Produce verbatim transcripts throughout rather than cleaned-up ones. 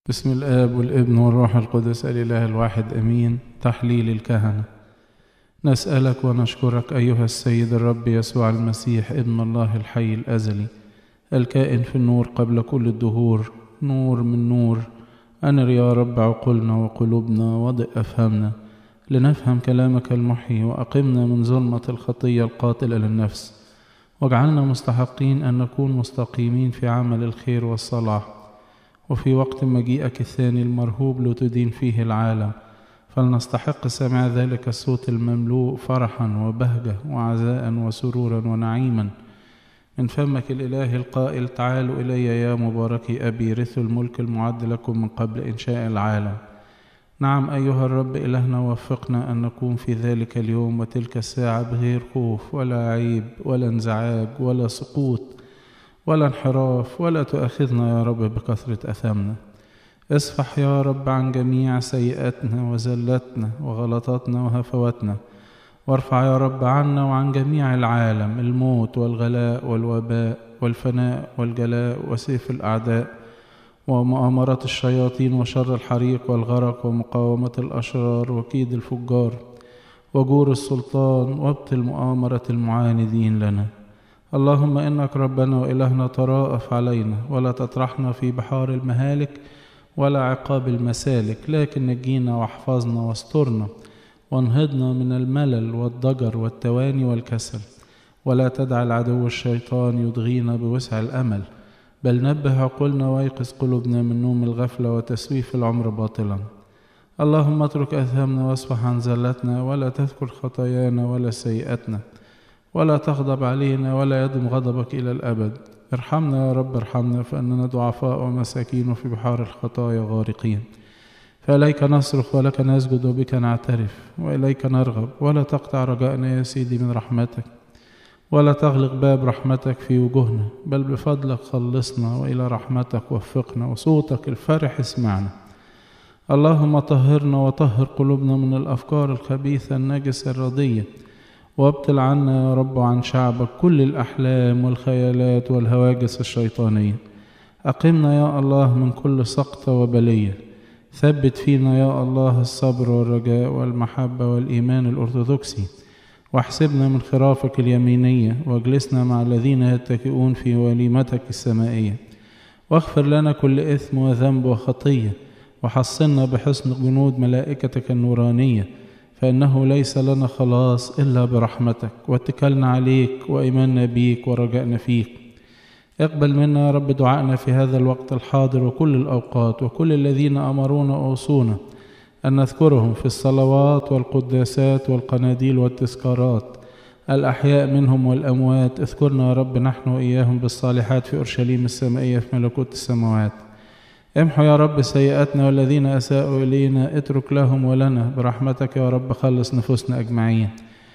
بسم الآب والابن والروح القدس الإله الواحد أمين. تحليل الكهنة. نسألك ونشكرك أيها السيد الرب يسوع المسيح ابن الله الحي الأزلي الكائن في النور قبل كل الدهور، نور من نور. أنر يا رب عقولنا وقلوبنا وضئ أفهمنا لنفهم كلامك المحيي، وأقمنا من ظلمة الخطية القاتلة للنفس، واجعلنا مستحقين أن نكون مستقيمين في عمل الخير والصلاح، وفي وقت مجيئك الثاني المرهوب لتدين فيه العالم فلنستحق سماع ذلك الصوت المملوء فرحا وبهجة وعزاء وسرورا ونعيما من فمك الإله القائل: تعالوا إلي يا مباركي أبي، رثوا الملك المعد لكم من قبل إنشاء العالم. نعم أيها الرب إلهنا، وفقنا أن نكون في ذلك اليوم وتلك الساعة بغير خوف ولا عيب ولا انزعاج ولا سقوط ولا انحراف، ولا تؤاخذنا يا رب بكثرة أثامنا. اصفح يا رب عن جميع سيئاتنا وزلاتنا وغلطاتنا وهفواتنا، وارفع يا رب عنا وعن جميع العالم الموت والغلاء والوباء والفناء والجلاء وسيف الأعداء ومؤامرات الشياطين وشر الحريق والغرق ومقاومة الأشرار وكيد الفجار وجور السلطان وابطل مؤامرة المعاندين لنا. اللهم إنك ربنا وإلهنا تراءف علينا، ولا تطرحنا في بحار المهالك ولا عقاب المسالك، لكن نجينا واحفظنا واسترنا وانهضنا من الملل والضجر والتواني والكسل، ولا تدع العدو الشيطان يضغينا بوسع الأمل، بل نبه عقولنا ويقظ قلوبنا من نوم الغفلة وتسويف العمر باطلا. اللهم اترك أثامنا واصفح عن زلتنا، ولا تذكر خطايانا ولا سيئاتنا، ولا تغضب علينا ولا يدم غضبك إلى الأبد. ارحمنا يا رب ارحمنا، فإننا ضعفاء ومساكين في بحار الخطايا غارقين. فإليك نصرخ ولك نسجد وبك نعترف وإليك نرغب، ولا تقطع رجائنا يا سيدي من رحمتك، ولا تغلق باب رحمتك في وجوهنا، بل بفضلك خلصنا وإلى رحمتك وفقنا، وصوتك الفرح اسمعنا. اللهم طهرنا وطهر قلوبنا من الأفكار الخبيثة النجسة الردية، وابطل عنا يا رب وعن شعبك كل الأحلام والخيالات والهواجس الشيطانية. أقمنا يا الله من كل سقطة وبلية، ثبت فينا يا الله الصبر والرجاء والمحبة والإيمان الأرثوذكسي، واحسبنا من خرافك اليمينية، واجلسنا مع الذين يتكئون في وليمتك السمائية، واغفر لنا كل إثم وذنب وخطية، وحصنا بحسن جنود ملائكتك النورانية، فإنه ليس لنا خلاص إلا برحمتك، واتكلنا عليك وإيماننا بيك ورجائنا فيك. اقبل منا يا رب دعائنا في هذا الوقت الحاضر وكل الأوقات، وكل الذين أمرونا وأوصونا أن نذكرهم في الصلوات والقداسات والقناديل والتذكارات، الأحياء منهم والأموات. اذكرنا يا رب نحن وإياهم بالصالحات في أورشليم السمائية في ملكوت السماوات. امحو يا رب سيئاتنا، والذين أساءوا إلينا اترك لهم ولنا، برحمتك يا رب خلص نفوسنا أجمعين.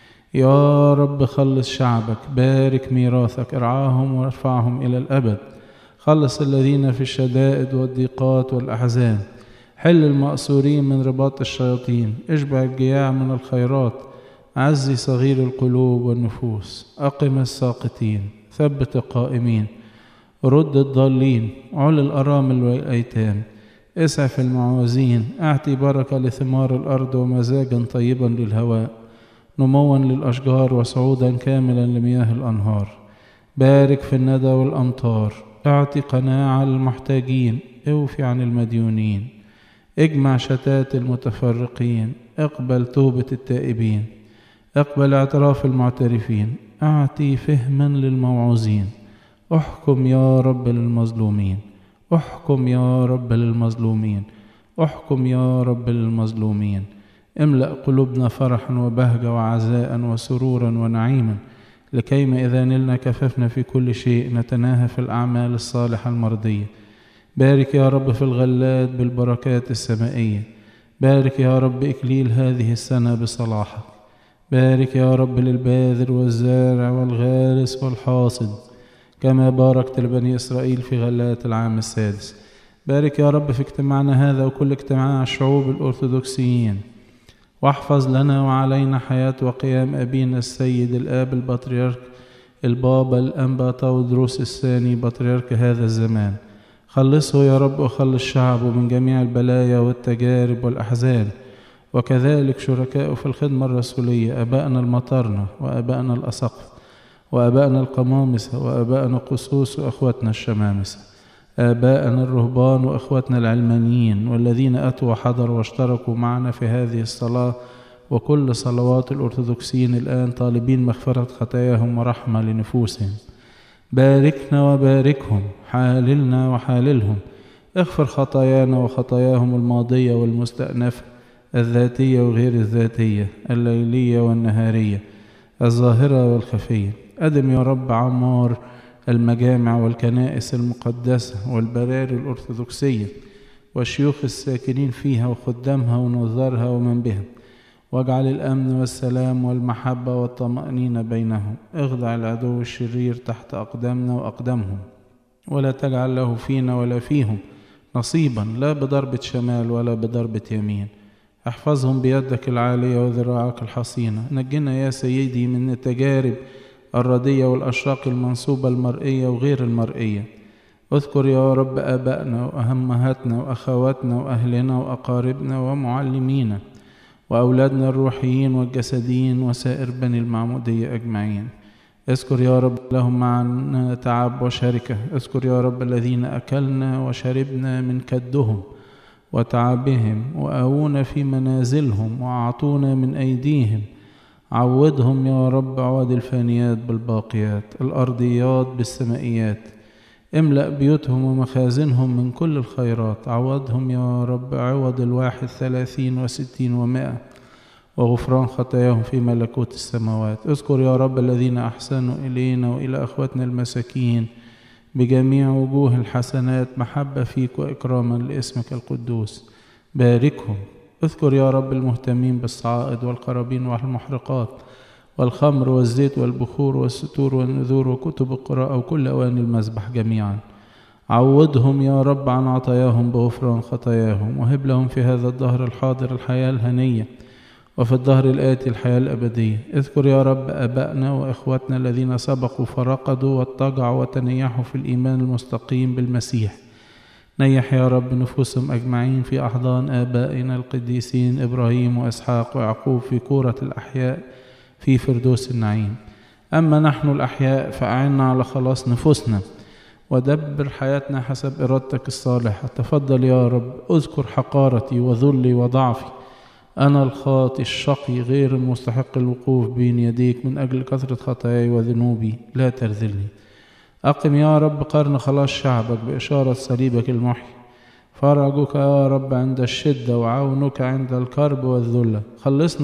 يا رب خلص شعبك، بارك ميراثك، ارعاهم وارفعهم إلى الأبد. خلص الذين في الشدائد والضيقات والأحزان، حل المأسورين من رباط الشياطين، اشبع الجياع من الخيرات، عزي صغير القلوب والنفوس، أقم الساقطين، ثبت القائمين، رد الضالين، عل الأرامل والأيتام، اسعف المعوزين، أعطي بركة لثمار الأرض ومزاجا طيبا للهواء، نموا للأشجار وصعودا كاملا لمياه الأنهار. بارك في الندى والأمطار، أعطي قناعة للمحتاجين، اوفي عن المديونين، اجمع شتات المتفرقين، اقبل توبة التائبين، اقبل اعتراف المعترفين، أعطي فهما للموعوظين. احكم يا رب للمظلومين، احكم يا رب للمظلومين، احكم يا رب للمظلومين. املأ قلوبنا فرحا وبهجة وعزاء وسرورا ونعيما، لكيما إذا نلنا كففنا في كل شيء نتناهى في الأعمال الصالحة المرضية. بارك يا رب في الغلات بالبركات السمائية، بارك يا رب إكليل هذه السنة بصلاحك. بارك يا رب للباذر والزارع والغارس والحاصد، كما باركت لبني إسرائيل في غلات العام السادس. بارك يا رب في اجتماعنا هذا وكل اجتماع الشعوب الأرثوذكسيين، واحفظ لنا وعلينا حياة وقيام أبينا السيد الآب البطريرك البابا الأنبا تودروس الثاني بطريرك هذا الزمان. خلصه يا رب وخلص شعبه من جميع البلايا والتجارب والأحزان، وكذلك شركائه في الخدمة الرسولية، أبائنا المطرنة وأبائنا الأسقف وأبائنا القمامسة وأبائنا القسوس وأخواتنا الشمامسة، آبائنا الرهبان وأخواتنا العلمانيين، والذين أتوا وحضروا واشتركوا معنا في هذه الصلاة وكل صلوات الأرثوذكسيين الآن، طالبين مغفرة خطاياهم ورحمة لنفوسهم. باركنا وباركهم، حاللنا وحاللهم، اغفر خطايانا وخطاياهم الماضية والمستأنفة، الذاتية وغير الذاتية، الليلية والنهارية، الظاهرة والخفية. أدم يا رب عمار المجامع والكنائس المقدسة والبراري الأرثوذكسية والشيوخ الساكنين فيها وخدامها ونظارها ومن بها، واجعل الأمن والسلام والمحبة والطمأنينة بينهم. اخضع العدو الشرير تحت أقدامنا وأقدامهم، ولا تجعل له فينا ولا فيهم نصيبا، لا بضربة شمال ولا بضربة يمين. احفظهم بيدك العالية وذراعك الحصينة. نجنا يا سيدي من التجارب الردية والأشراق المنصوبة المرئية وغير المرئية. اذكر يا رب آبائنا وأمهاتنا وأخواتنا وأهلنا وأقاربنا ومعلمينا وأولادنا الروحيين والجسديين وسائر بني المعمودية أجمعين. اذكر يا رب لهم معنا تعب وشركة. اذكر يا رب الذين أكلنا وشربنا من كدهم وتعبهم وآوونا في منازلهم وأعطونا من أيديهم. عوضهم يا رب عوض الفانيات بالباقيات، الأرضيات بالسمائيات. املأ بيوتهم ومخازنهم من كل الخيرات. عوضهم يا رب عوض الواحد ثلاثين وستين ومائة، وغفران خطاياهم في ملكوت السماوات. اذكر يا رب الذين أحسنوا إلينا وإلى أخواتنا المساكين بجميع وجوه الحسنات، محبة فيك وإكراما لاسمك القدوس. باركهم. اذكر يا رب المهتمين بالصعائد والقرابين والمحرقات والخمر والزيت والبخور والستور والنذور وكتب القراءة وكل أواني المذبح جميعا. عوضهم يا رب عن عطاياهم بغفران خطاياهم، وهب لهم في هذا الدهر الحاضر الحياة الهنية، وفي الدهر الآتي الحياة الأبدية. اذكر يا رب أبائنا وإخواتنا الذين سبقوا فرقدوا واتجعوا وتنيحوا في الإيمان المستقيم بالمسيح. نيح يا رب نفوسهم أجمعين في أحضان آبائنا القديسين إبراهيم وإسحاق ويعقوب في كورة الأحياء في فردوس النعيم. أما نحن الأحياء فأعنا على خلاص نفوسنا ودبر حياتنا حسب إرادتك الصالحة. تفضل يا رب. اذكر حقارتي وذلي وضعفي، أنا الخاطئ الشقي غير المستحق الوقوف بين يديك من أجل كثرة خطاياي وذنوبي، لا ترذلني. أقم يا رب قرن خلاص شعبك بإشارة صليبك المحيي. فرجك يا رب عند الشدة وعونك عند الكرب والذلة. خلصنا